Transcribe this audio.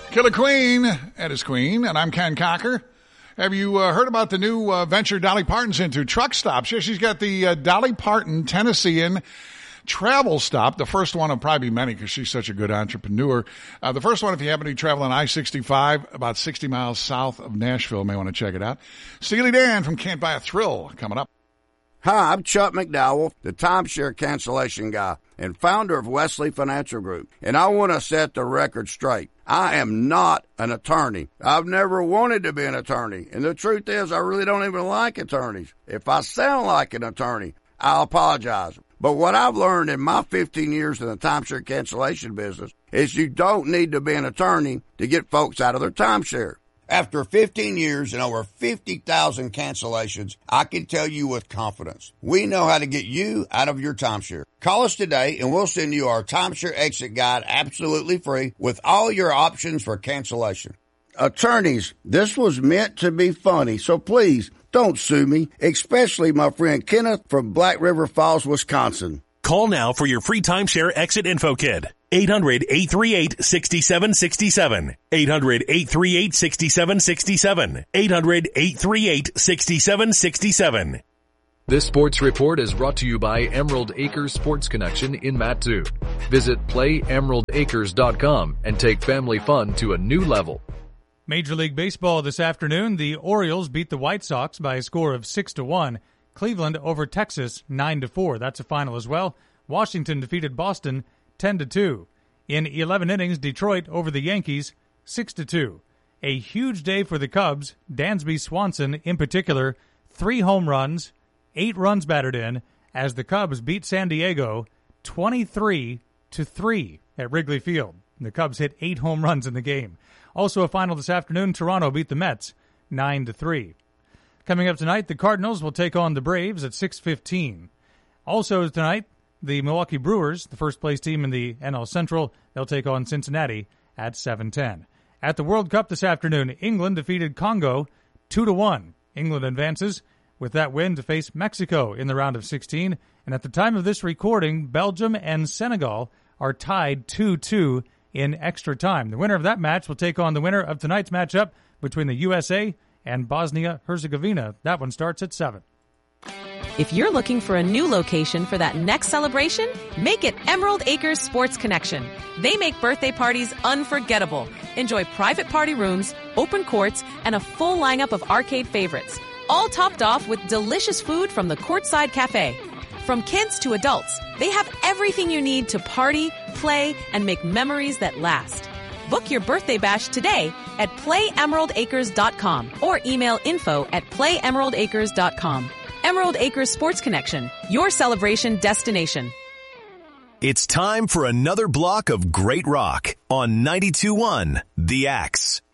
Killer Queen, Ed is Queen, and I'm Ken Cocker. Have you heard about the new venture Dolly Parton's into, truck stops? Yeah, she's got the Dolly Parton Tennessean travel stop. The first one will probably be many because she's such a good entrepreneur. The first one, if you happen to be traveling I-65 about 60 miles south of Nashville, may want to check it out. Steely Dan from Can't Buy a Thrill coming up. Hi, I'm Chuck McDowell, the timeshare cancellation guy and founder of Wesley Financial Group, and I want to set the record straight. I am not an attorney. I've never wanted to be an attorney, and the truth is I really don't even like attorneys. If I sound like an attorney, I'll apologize. But what I've learned in my 15 years in the timeshare cancellation business is you don't need to be an attorney to get folks out of their timeshare. After 15 years and over 50,000 cancellations, I can tell you with confidence, we know how to get you out of your timeshare. Call us today and we'll send you our timeshare exit guide absolutely free with all your options for cancellation. Attorneys, this was meant to be funny, so please don't sue me, especially my friend Kenneth from Black River Falls, Wisconsin. Call now for your free timeshare exit info kit. 800-838-6767. 800-838-6767. 800-838-6767. This sports report is brought to you by Emerald Acres Sports Connection in Mattu. Visit playemeraldacres.com and take family fun to a new level. Major League Baseball this afternoon, the Orioles beat the White Sox by a score of 6-1. Cleveland over Texas 9-4. That's a final as well. Washington defeated Boston 10-2. In 11 innings, Detroit over the Yankees 6-2. A huge day for the Cubs. Dansby Swanson, in particular, 3 home runs, 8 runs batted in, as the Cubs beat San Diego 23-3 at Wrigley Field. The Cubs hit 8 home runs in the game. Also a final this afternoon, Toronto beat the Mets 9-3. Coming up tonight, the Cardinals will take on the Braves at 6:15. Also tonight, the Milwaukee Brewers, the first-place team in the NL Central, they'll take on Cincinnati at 7:10. At the World Cup this afternoon, England defeated Congo 2-1. England advances with that win to face Mexico in the round of 16. And at the time of this recording, Belgium and Senegal are tied 2-2 in extra time. The winner of that match will take on the winner of tonight's matchup between the USA and Bosnia-Herzegovina. That one starts at 7. If you're looking for a new location for that next celebration, make it Emerald Acres Sports Connection. They make birthday parties unforgettable. Enjoy private party rooms, open courts, and a full lineup of arcade favorites, all topped off with delicious food from the Courtside Cafe. From kids to adults, they have everything you need to party, play, and make memories that last. Book your birthday bash today at playemeraldacres.com or email info@playemeraldacres.com. Emerald Acres Sports Connection, your celebration destination. It's time for another block of great rock on 92.1 The Axe.